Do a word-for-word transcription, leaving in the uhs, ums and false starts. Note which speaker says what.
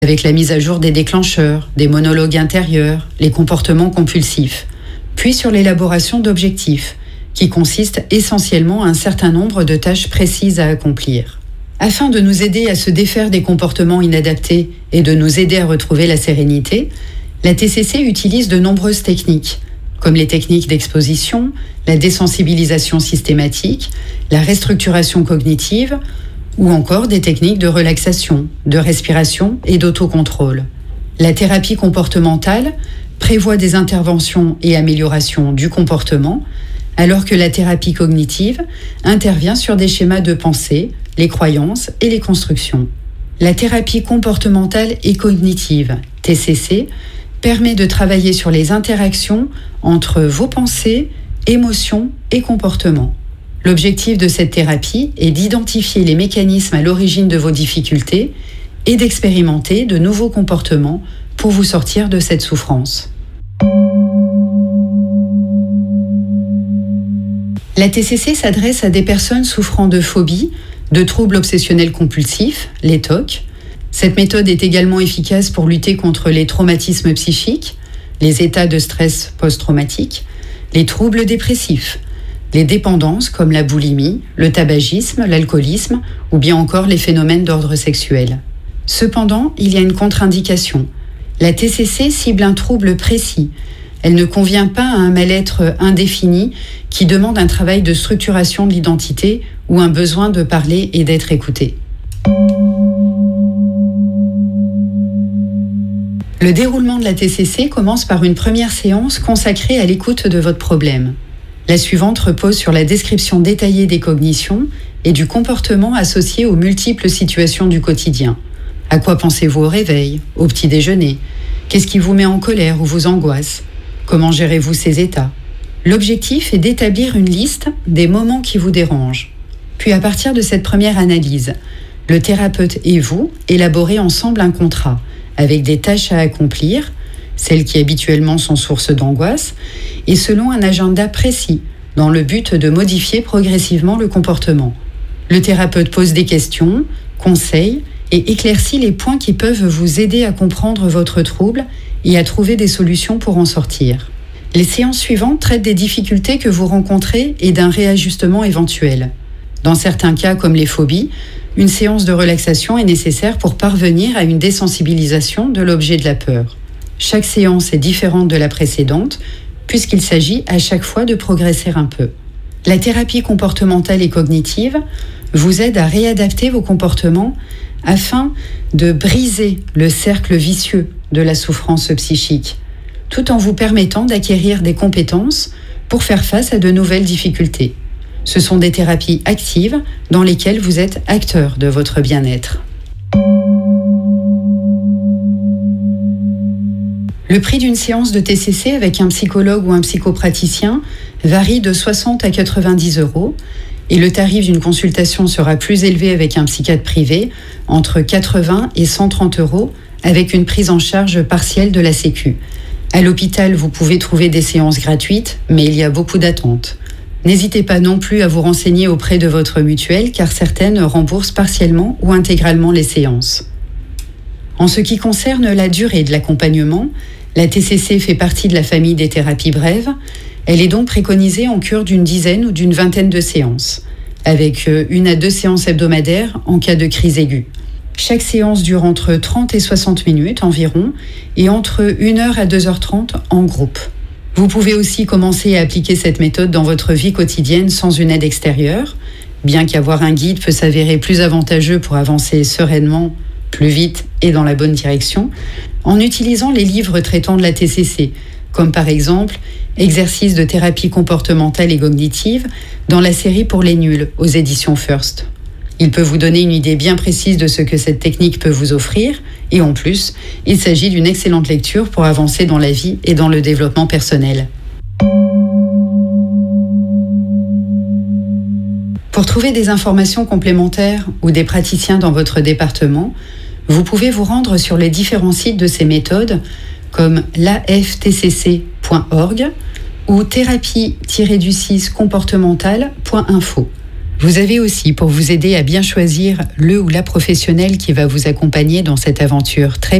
Speaker 1: avec la mise à jour des déclencheurs, des monologues intérieurs, les comportements compulsifs, puis sur l'élaboration d'objectifs, qui consistent essentiellement à un certain nombre de tâches précises à accomplir. Afin de nous aider à se défaire des comportements inadaptés et de nous aider à retrouver la sérénité, la T C C utilise de nombreuses techniques, comme les techniques d'exposition, la désensibilisation systématique, la restructuration cognitive, ou encore des techniques de relaxation, de respiration et d'autocontrôle. La thérapie comportementale prévoit des interventions et améliorations du comportement, alors que la thérapie cognitive intervient sur des schémas de pensée, les croyances et les constructions. La thérapie comportementale et cognitive, T C C, permet de travailler sur les interactions entre vos pensées, émotions et comportements. L'objectif de cette thérapie est d'identifier les mécanismes à l'origine de vos difficultés et d'expérimenter de nouveaux comportements pour vous sortir de cette souffrance. La T C C s'adresse à des personnes souffrant de phobies, de troubles obsessionnels compulsifs, les T O C. Cette méthode est également efficace pour lutter contre les traumatismes psychiques, les états de stress post-traumatique, les troubles dépressifs, les dépendances comme la boulimie, le tabagisme, l'alcoolisme ou bien encore les phénomènes d'ordre sexuel. Cependant, il y a une contre-indication. La T C C cible un trouble précis. Elle ne convient pas à un mal-être indéfini qui demande un travail de structuration de l'identité ou un besoin de parler et d'être écouté. Le déroulement de la T C C commence par une première séance consacrée à l'écoute de votre problème. La suivante repose sur la description détaillée des cognitions et du comportement associé aux multiples situations du quotidien. À quoi pensez-vous au réveil, au petit déjeuner? Qu'est-ce qui vous met en colère ou vous angoisse? Comment gérez-vous ces états? L'objectif est d'établir une liste des moments qui vous dérangent. Puis à partir de cette première analyse, le thérapeute et vous élaborez ensemble un contrat avec des tâches à accomplir, celles qui habituellement sont source d'angoisse, et selon un agenda précis, dans le but de modifier progressivement le comportement. Le thérapeute pose des questions, conseille et éclaircit les points qui peuvent vous aider à comprendre votre trouble et à trouver des solutions pour en sortir. Les séances suivantes traitent des difficultés que vous rencontrez et d'un réajustement éventuel. Dans certains cas, comme les phobies, une séance de relaxation est nécessaire pour parvenir à une désensibilisation de l'objet de la peur. Chaque séance est différente de la précédente, puisqu'il s'agit à chaque fois de progresser un peu. La thérapie comportementale et cognitive vous aide à réadapter vos comportements afin de briser le cercle vicieux de la souffrance psychique, tout en vous permettant d'acquérir des compétences pour faire face à de nouvelles difficultés. Ce sont des thérapies actives dans lesquelles vous êtes acteur de votre bien-être. Le prix d'une séance de T C C avec un psychologue ou un psychopraticien varie de soixante à quatre-vingt-dix euros et le tarif d'une consultation sera plus élevé avec un psychiatre privé, entre quatre-vingts et cent trente euros, avec une prise en charge partielle de la Sécu. À l'hôpital, vous pouvez trouver des séances gratuites, mais il y a beaucoup d'attentes. N'hésitez pas non plus à vous renseigner auprès de votre mutuelle, car certaines remboursent partiellement ou intégralement les séances. En ce qui concerne la durée de l'accompagnement, la T C C fait partie de la famille des thérapies brèves. Elle est donc préconisée en cure d'une dizaine ou d'une vingtaine de séances, avec une à deux séances hebdomadaires en cas de crise aiguë. Chaque séance dure entre trente et soixante minutes environ et entre une heure à deux heures trente en groupe. Vous pouvez aussi commencer à appliquer cette méthode dans votre vie quotidienne sans une aide extérieure, bien qu'avoir un guide peut s'avérer plus avantageux pour avancer sereinement, plus vite et dans la bonne direction, en utilisant les livres traitant de la T C C, comme par exemple Exercices de thérapie comportementale et cognitive dans la série Pour les nuls aux éditions First. Il peut vous donner une idée bien précise de ce que cette technique peut vous offrir et en plus, il s'agit d'une excellente lecture pour avancer dans la vie et dans le développement personnel. Pour trouver des informations complémentaires ou des praticiens dans votre département, vous pouvez vous rendre sur les différents sites de ces méthodes comme l'A F T C C point org ou thérapie tiret du six comportementale point info. Vous avez aussi, pour vous aider à bien choisir le ou la professionnelle qui va vous accompagner dans cette aventure très